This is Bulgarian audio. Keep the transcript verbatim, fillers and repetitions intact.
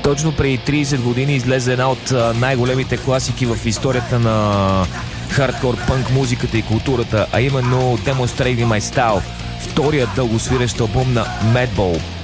Точно преди трийсет години излезе една от най-големите класики в историята на хардкор пънк музиката и културата, а именно Demonstrating My Style, вторият дългосвирещ албум на Madball.